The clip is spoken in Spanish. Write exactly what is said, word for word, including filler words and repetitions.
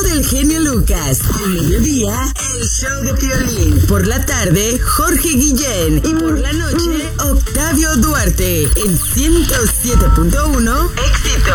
del genio Lucas. Al mediodía, el show de Piolín. Por la tarde, Jorge Guillén. Y por la noche, Octavio Duarte. En ciento siete punto uno, Éxito.